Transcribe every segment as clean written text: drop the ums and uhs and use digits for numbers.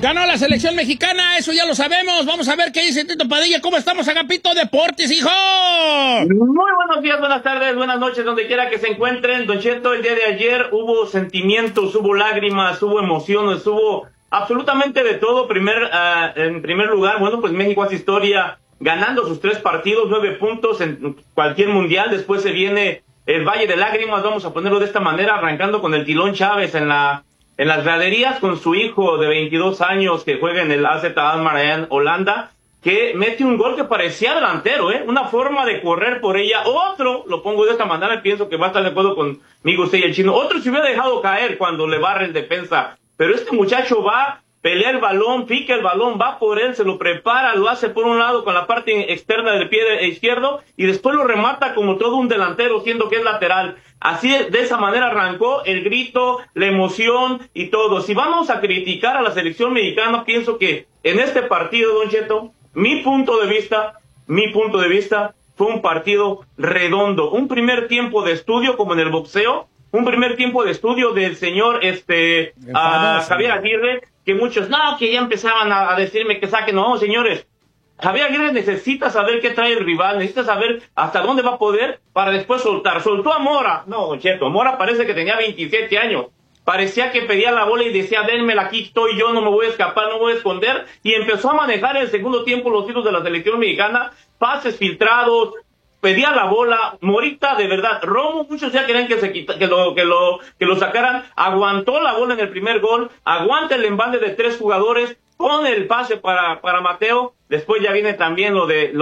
Ganó la selección mexicana, eso ya lo sabemos. Vamos a ver qué dice Tito Padilla. ¿Cómo estamos, Agapito Deportes, hijo? Muy buenos días, buenas tardes, buenas noches, donde quiera que se encuentren. Don Cheto, el día de ayer hubo sentimientos, hubo lágrimas, hubo emociones, hubo absolutamente de todo. En primer lugar, bueno, pues México hace historia ganando sus 3 partidos, 9 puntos en cualquier mundial. Después se viene el Valle de Lágrimas, vamos a ponerlo de esta manera, arrancando con el Tilón Chávez en las graderías con su hijo de 22 años que juega en el AZ Alkmaar en Holanda, que mete un gol que parecía delantero, una forma de correr por ella. Otro, lo pongo de esta manera, pienso que va a estar de acuerdo conmigo usted y el chino, otro se hubiera dejado caer cuando le barre el defensa, pero este muchacho va, pelea el balón, pica el balón, va por él, se lo prepara, lo hace por un lado con la parte externa del pie izquierdo y después lo remata como todo un delantero, siendo que es lateral. Así, de esa manera arrancó el grito, la emoción y todo. Si vamos a criticar a la selección mexicana, pienso que en este partido, Don Cheto, mi punto de vista, fue un partido redondo. Un primer tiempo de estudio, como en el boxeo, un primer tiempo de estudio del señor Javier Aguirre, que muchos, que ya empezaban a decirme que saquen. No, señores, Javier Aguirre necesita saber qué trae el rival, necesita saber hasta dónde va a poder para después soltar. Soltó a Mora. No, Don Cheto, Mora parece que tenía 27 años. Parecía que pedía la bola y decía, denmela, aquí estoy yo, no me voy a escapar, no me voy a esconder. Y empezó a manejar en el segundo tiempo los tiros de la selección mexicana, pases filtrados, pedía la bola. Morita, de verdad, Romo, muchos ya querían que lo sacaran. Aguantó la bola en el primer gol, aguanta el embate de 3 jugadores, pone el pase para Mateo. Después ya viene también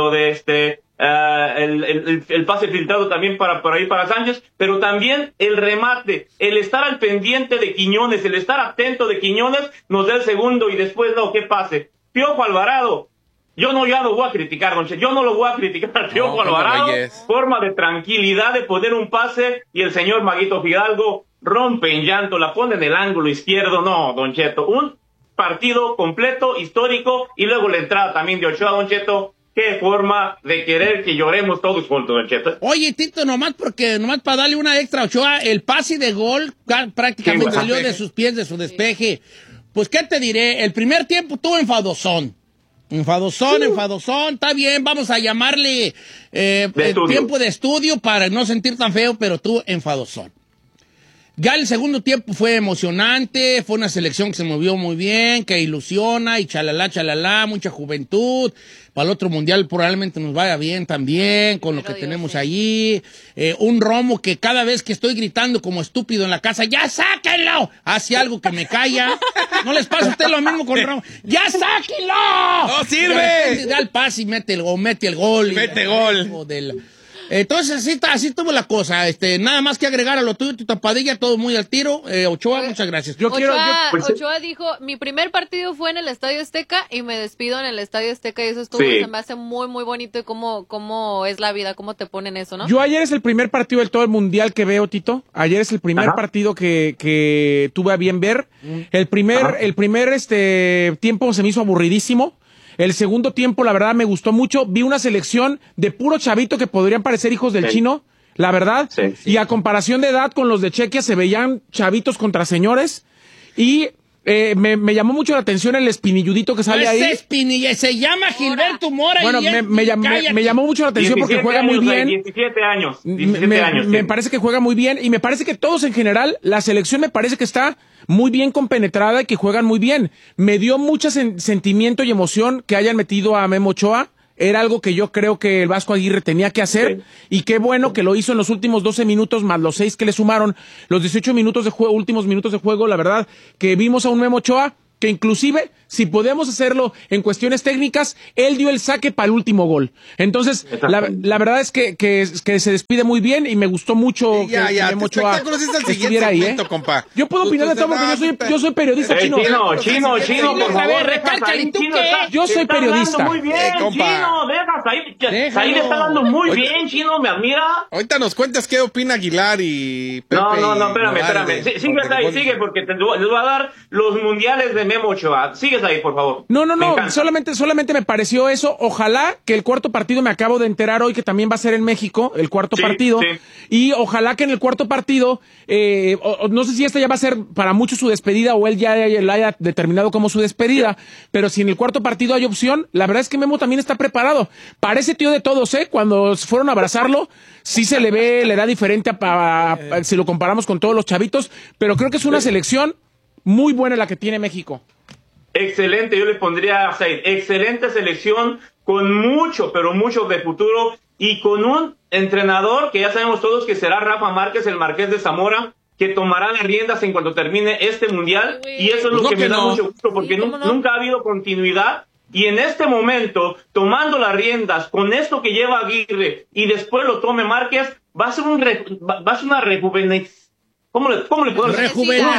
el pase filtrado también para Sánchez, pero también el remate, el estar al pendiente de Quiñones, el estar atento de Quiñones, nos da el segundo y después ¿qué pase? Piojo Alvarado. Yo no lo voy a criticar, Don Cheto, yo no lo voy a criticar al Piojo Alvarado, forma de tranquilidad de poner un pase y el señor Maguito Fidalgo rompe en llanto, la pone en el ángulo izquierdo. No, Don Cheto, un partido completo, histórico, y luego la entrada también de Ochoa, Don Cheto. Qué forma de querer que lloremos todos juntos, Don Cheto. Oye, Tito, nomás para darle una extra a Ochoa, el pase de gol prácticamente salió de sus pies, de su despeje. Pues, ¿qué te diré? El primer tiempo estuvo enfadosón, está bien, vamos a llamarle tiempo de estudio para no sentir tan feo, pero estuvo enfadosón. Ya el segundo tiempo fue emocionante, fue una selección que se movió muy bien, que ilusiona y chalala, mucha juventud. Para el otro mundial probablemente nos vaya bien también con lo que tenemos allí. Un Romo que cada vez que estoy gritando como estúpido en la casa, ¡ya sáquenlo! Hace algo que me calla. ¿No les pasa a usted lo mismo con Romo? ¡Ya sáquenlo! ¡No sirve! Da el pase y mete el gol. Mete gol. Entonces, así estuvo la cosa. Nada más que agregar a lo tuyo, tu tapadilla, todo muy al tiro. Ochoa, muchas gracias. Ochoa dijo, mi primer partido fue en el Estadio Azteca y me despido en el Estadio Azteca y eso estuvo, se me hace muy, muy bonito y cómo es la vida, cómo te ponen eso, ¿no? Yo ayer es el primer partido del todo el mundial que veo, Tito. Ayer es el primer partido que tuve a bien ver. El primer tiempo se me hizo aburridísimo. El segundo tiempo, la verdad, me gustó mucho. Vi una selección de puro chavito que podrían parecer hijos del chino, la verdad. Sí. Y a comparación de edad con los de Chequia, se veían chavitos contra señores. Y me llamó mucho la atención el espinilludito que sale ahí. Se llama Gilberto Mora. Bueno, me llamó mucho la atención porque juega muy bien. 17 años. Me parece que juega muy bien y me parece que todos en general, la selección me parece que está muy bien compenetrada y que juegan muy bien. Me dio mucho sentimiento y emoción que hayan metido a Memo Ochoa. Era algo que yo creo que el Vasco Aguirre tenía que hacer y qué bueno que lo hizo en los últimos 12 minutos más los 6 que le sumaron, los 18 minutos de juego, últimos minutos de juego. La verdad que vimos a un Memo Ochoa que inclusive, si podemos hacerlo en cuestiones técnicas, él dio el saque para el último gol. Entonces, la verdad es que se despide muy bien y me gustó mucho que Memo Ochoa estuviera ahí, compa. Yo puedo opinar de todo porque yo soy periodista, Chino. Chino, por favor. Recálcale, ¿tú qué? Yo soy periodista. Muy bien, Chino, ahí le está dando muy bien, Chino, me admira. Ahorita nos cuentas qué opina Aguilar y Pepe. No, espérame. Sigue porque te voy a dar los mundiales de Memo Ochoa. Sigue. sigues ahí, por favor. No, solamente me pareció eso. Ojalá que el cuarto partido, me acabo de enterar hoy que también va a ser en México, el cuarto partido. Sí. Y ojalá que en el cuarto partido, no sé si este ya va a ser para muchos su despedida o él ya la haya determinado como su despedida, pero si en el cuarto partido hay opción, la verdad es que Memo también está preparado. Parece tío de todos, cuando fueron a abrazarlo, sí se le ve, le da diferente si lo comparamos con todos los chavitos, pero creo que es una selección muy buena la que tiene México. Excelente, yo le pondría a Said, excelente selección, con mucho, pero mucho de futuro, y con un entrenador que ya sabemos todos que será Rafa Márquez, el Marqués de Zamora, que tomará las riendas en cuanto termine este mundial, y eso es lo que me da mucho gusto, porque nunca ha habido continuidad, y en este momento, tomando las riendas, con esto que lleva Aguirre, y después lo tome Márquez, va a ser una rejuvenecización. ¿Cómo le puedo decir?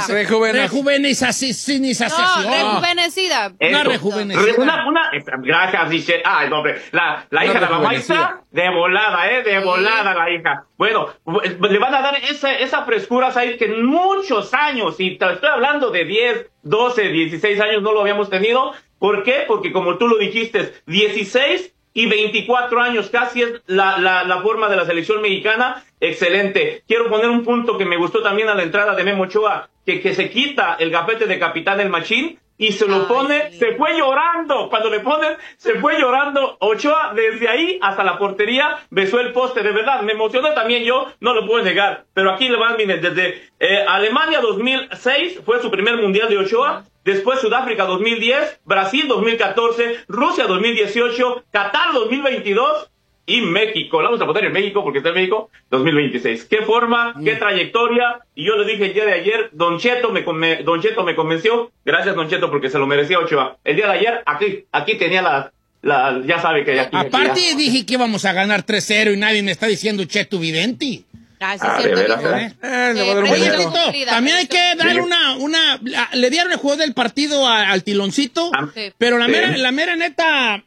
Rejuvenecida. Una rejuvenecida. Gracias, dice. Ay, no, hombre. La hija de la maestra, de volada la hija. Bueno, le van a dar esa frescura, Said, que en muchos años, y te estoy hablando de 10, 12, 16 años, no lo habíamos tenido. ¿Por qué? Porque como tú lo dijiste, 16 y 24 años casi es la forma de la selección mexicana. Excelente. Quiero poner un punto que me gustó también a la entrada de Memo Ochoa, que se quita el gafete de capitán del Machín y se lo pone, se fue llorando. Cuando le ponen, se fue llorando. Ochoa, desde ahí hasta la portería, besó el poste. De verdad, me emocioné también yo, no lo puedo negar. Pero aquí le van, miren, desde Alemania 2006 fue su primer mundial de Ochoa. Después Sudáfrica 2010, Brasil 2014, Rusia 2018, Qatar 2022 y México. La vamos a poner en México porque está en México 2026. Qué forma, qué trayectoria. Y yo le dije el día de ayer, Don Cheto me convenció. Gracias, Don Cheto, porque se lo merecía Ochoa. El día de ayer, aquí tenía ya sabe que aquí. Aparte dije que íbamos a ganar 3-0 y nadie me está diciendo Cheto Videnti. Oye, Tito, también hay que dar le dieron el juego del partido al Tiloncito, pero la mera neta,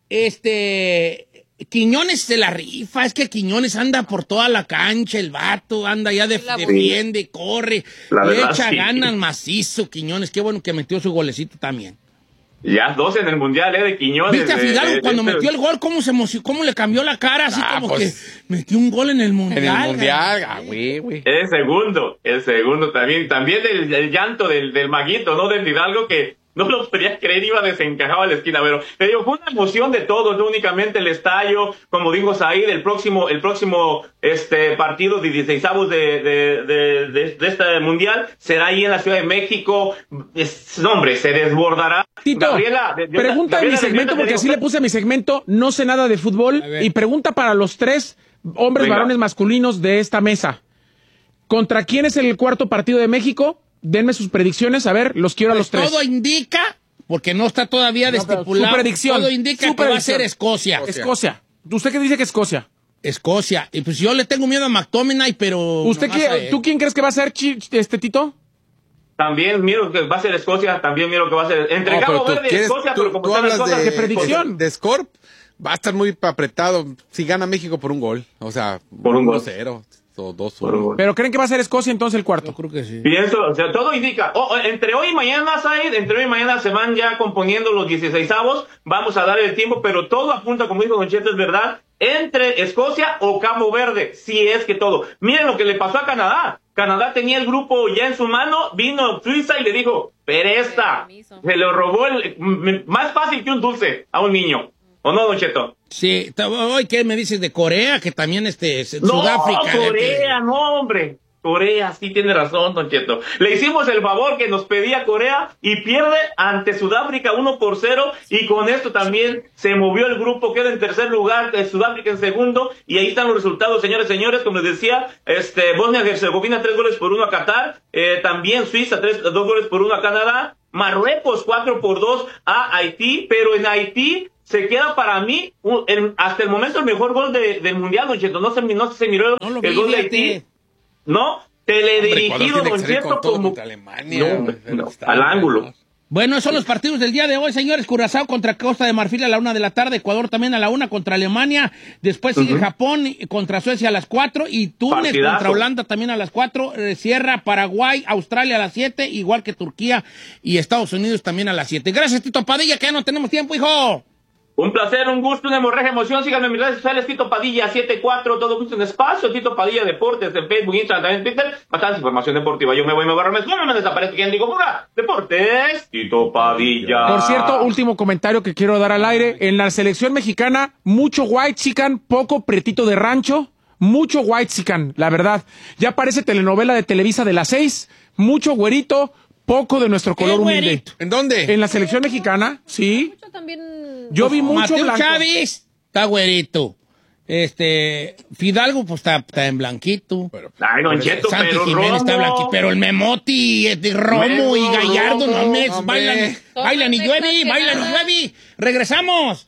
Quiñones se la rifa, es que Quiñones anda por toda la cancha, el vato anda ya defiende, corre, le echa ganas macizo, Quiñones, qué bueno que metió su golecito también. Ya 12 en el Mundial, de Quiñones. ¿Viste a Fidalgo cuando metió el gol? ¿Cómo se emocionó? ¿Cómo le cambió la cara? Así como pues, que metió un gol en el Mundial. En el Mundial, güey. El segundo también. También el llanto del Maguito, ¿no? Del Fidalgo, que no lo podía creer, iba desencajado a la esquina, pero digo, fue una emoción de todos, no únicamente el estadio, como digo Said, el próximo partido de 16avos de este mundial será ahí en la Ciudad de México. Hombre, se desbordará. Tito, pregunta en mi segmento, porque así le puse a mi segmento, no sé nada de fútbol, y pregunta para los tres hombres varones masculinos de esta mesa. ¿Contra quién es el cuarto partido de México? Denme sus predicciones, a ver, los quiero a los tres. Todo indica, porque no está todavía estipulado, su predicción, todo indica que va a ser Escocia. ¿Usted qué dice que Escocia? Escocia. Y pues yo le tengo miedo a McTominay, pero... ¿Tú quién crees que va a ser, Tito? También miro que va a ser Escocia, también miro que va a ser... Entre Cabo Verde y Escocia, pero como tú hablas de predicción. De Scorp, va a estar muy apretado si gana México por un gol. O sea, por un 1-0. O 2-1. ¿Pero creen que va a ser Escocia entonces el cuarto? Yo creo que sí. Pienso, o sea, todo indica. Entre hoy y mañana, Said, se van ya componiendo los 16avos. Vamos a dar el tiempo, pero todo apunta, como dijo Don Cheto, es verdad, entre Escocia o Cabo Verde. Si es que todo. Miren lo que le pasó a Canadá. Canadá tenía el grupo ya en su mano, vino Suiza y le dijo, peresta. Se le robó más fácil que un dulce a un niño. ¿O no, Don Cheto? Sí, hoy ¿qué me dices de Corea? Que también Sudáfrica. Corea, no, hombre. Corea, sí tiene razón, Don Cheto. Le hicimos el favor que nos pedía Corea y pierde ante Sudáfrica 1-0 y con esto también se movió el grupo, queda en tercer lugar, Sudáfrica en segundo y ahí están los resultados, señores, como les decía, Bosnia-Herzegovina 3-1 a Qatar, también Suiza 2 goles por 1 a Canadá, Marruecos 4-2 a Haití, pero en Haití se queda para mí hasta el momento el mejor gol del Mundial, Don Cheto. No se miró el gol de Haití. No, teledirigido, Don Cheto, como... Alemania, al ángulo. Bueno, son los partidos del día de hoy, señores. Curazao contra Costa de Marfil a la 1 de la tarde. Ecuador también a la 1 contra Alemania. Después sigue Japón contra Suecia a las 4. Y Túnez contra Holanda también a las 4. Cierra Paraguay, Australia a las 7. Igual que Turquía y Estados Unidos también a las 7. Gracias, Tito Padilla, que ya no tenemos tiempo, hijo. Un placer, un gusto, una hemorragia emoción. Síganme en mis redes sociales, Tito Padilla 74, todo gusto en espacio, Tito Padilla Deportes, en Facebook, Instagram, también Twitter. Bastante información deportiva. Yo me voy, me barro, me desaparece. ¿Quién digo? ¡Pura! Deportes, Tito Padilla. Por cierto, último comentario que quiero dar al aire. En la selección mexicana, mucho white chican, poco pretito de rancho. Mucho white chican, la verdad. Ya parece telenovela de Televisa de las 6. Mucho güerito, poco de nuestro color humilde. ¿En dónde? En la selección mexicana, sí. Mucho también. Yo vi mucho Mateo blanco. Chávez está güerito. Fidalgo, pues está en blanquito. Ay, Don Cheto, Santi pero Jiménez está blanquito. Pero el Memoti, Romo y Gallardo, no me bailan y llueve. Regresamos.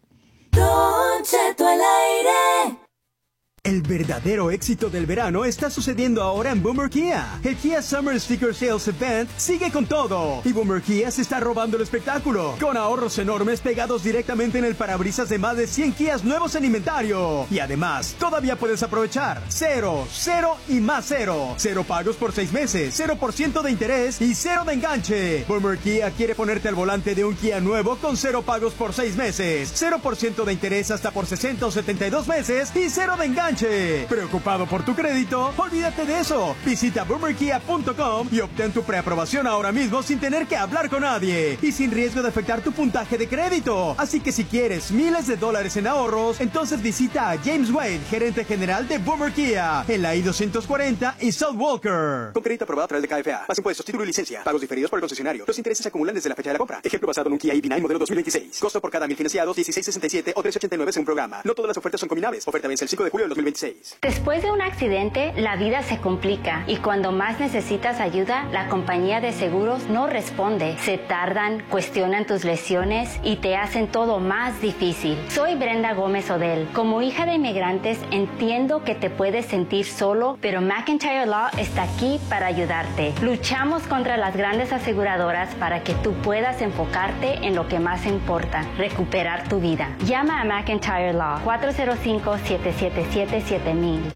Don Cheto al aire. El verdadero éxito del verano está sucediendo ahora en Boomer Kia. El Kia Summer Sticker Sales Event sigue con todo. Y Boomer Kia se está robando el espectáculo, con ahorros enormes pegados directamente en el parabrisas de más de 100 Kias nuevos en inventario. Y además, todavía puedes aprovechar 0, 0 y más 0. 0 pagos por 6 meses, 0% de interés y 0 de enganche. Boomer Kia quiere ponerte al volante de un Kia nuevo con 0 pagos por 6 meses, 0% de interés hasta por 60 o 72 meses y 0 de enganche. ¿Preocupado por tu crédito? Olvídate de eso. Visita boomerkia.com y obtén tu preaprobación ahora mismo sin tener que hablar con nadie y sin riesgo de afectar tu puntaje de crédito. Así que si quieres miles de dólares en ahorros, entonces visita a James Wade, gerente general de Boomer Kia, en la I-240 y South Walker. Con crédito aprobado a través de KFA. Más impuestos, título y licencia. Pagos diferidos por el concesionario. Los intereses se acumulan desde la fecha de la compra. Ejemplo basado en un Kia EV9 modelo 2026. Costo por cada 1000 financiados, $16.67 o $3.89 según programa. No todas las ofertas son combinables. Oferta vence el 5 de julio del 2026. Después de un accidente, la vida se complica y cuando más necesitas ayuda, la compañía de seguros no responde. Se tardan, cuestionan tus lesiones y te hacen todo más difícil. Soy Brenda Gómez Odell. Como hija de inmigrantes, entiendo que te puedes sentir solo, pero McIntyre Law está aquí para ayudarte. Luchamos contra las grandes aseguradoras para que tú puedas enfocarte en lo que más importa, recuperar tu vida. Llama a McIntyre Law 405-777-7000.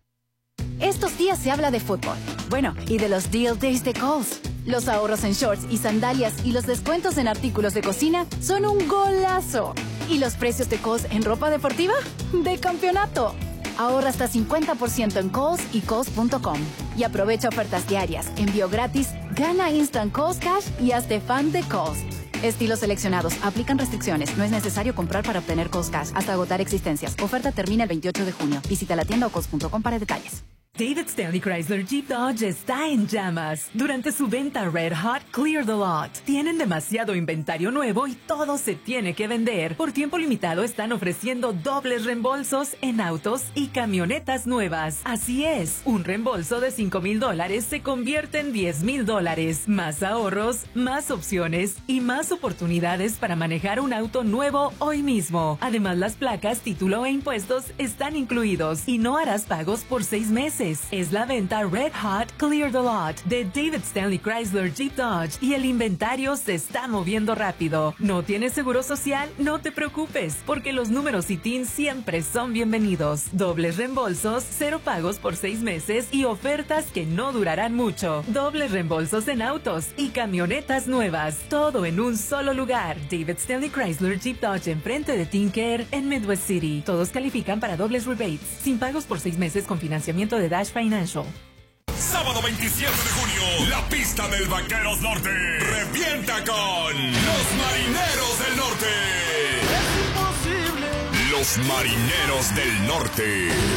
Estos días se habla de fútbol. Bueno, y de los Deal Days de Kohl's. Los ahorros en shorts y sandalias y los descuentos en artículos de cocina son un golazo. ¿Y los precios de Kohl's en ropa deportiva? ¡De campeonato! Ahorra hasta 50% en Kohl's y Kohl's.com. Y aprovecha ofertas diarias, envío gratis, gana Instant Kohl's Cash y hazte fan de Kohl's. Estilos seleccionados. Aplican restricciones. No es necesario comprar para obtener Kohl's Cash hasta agotar existencias. Oferta termina el 28 de junio. Visita la tienda o Kohl's.com para detalles. David Stanley Chrysler Jeep Dodge está en llamas. Durante su venta Red Hot Clear the Lot, tienen demasiado inventario nuevo y todo se tiene que vender. Por tiempo limitado están ofreciendo dobles reembolsos en autos y camionetas nuevas. Así es, un reembolso de $5,000 se convierte en $10,000. Más ahorros, más opciones y más oportunidades para manejar un auto nuevo hoy mismo. Además, las placas, título e impuestos están incluidos y no harás pagos por 6 meses. Es la venta Red Hot Clear the Lot de David Stanley Chrysler Jeep Dodge y el inventario se está moviendo rápido. ¿No tienes seguro social? No te preocupes, porque los números ITIN siempre son bienvenidos. Dobles reembolsos, 0 pagos por 6 meses y ofertas que no durarán mucho. Dobles reembolsos en autos y camionetas nuevas. Todo en un solo lugar. David Stanley Chrysler Jeep Dodge enfrente de TeenCare en Midwest City. Todos califican para dobles rebates. Sin pagos por 6 meses con financiamiento de Dash Financial. Sábado 27 de junio, la pista del Vaqueros Norte revienta con los Marineros del Norte. Es imposible. Los Marineros del Norte.